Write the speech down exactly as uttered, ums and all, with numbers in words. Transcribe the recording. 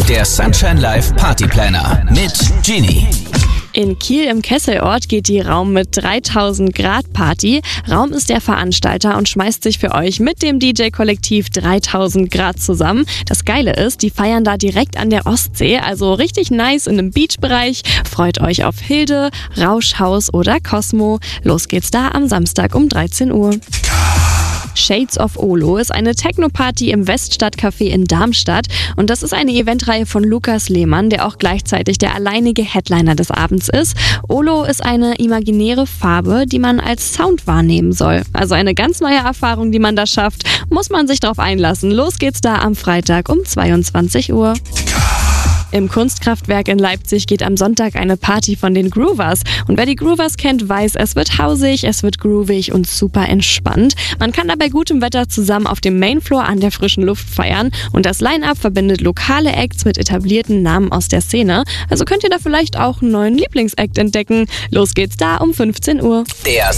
Der Sunshine Live Partyplanner mit Genie. In Kiel im Kesselort geht die Raum mit dreitausend Grad Party. Raum ist der Veranstalter und schmeißt sich für euch mit dem D J-Kollektiv dreitausend Grad zusammen. Das Geile ist, die feiern da direkt an der Ostsee, also richtig nice in einem Beachbereich. Freut euch auf Hilde, Rauschhaus oder Cosmo. Los geht's da am Samstag um dreizehn Uhr. Shades of Olo ist eine Techno-Party im Weststadtcafé in Darmstadt und das ist eine Eventreihe von Lukas Lehmann, der auch gleichzeitig der alleinige Headliner des Abends ist. Olo ist eine imaginäre Farbe, die man als Sound wahrnehmen soll. Also eine ganz neue Erfahrung, die man da schafft, muss man sich drauf einlassen. Los geht's da am Freitag um zweiundzwanzig Uhr. Im Kunstkraftwerk in Leipzig geht am Sonntag eine Party von den Groovers. Und wer die Groovers kennt, weiß, es wird hausig, es wird groovig und super entspannt. Man kann da bei gutem Wetter zusammen auf dem Mainfloor an der frischen Luft feiern. Und das Line-Up verbindet lokale Acts mit etablierten Namen aus der Szene. Also könnt ihr da vielleicht auch einen neuen Lieblingsact entdecken. Los geht's da um fünfzehn Uhr. Der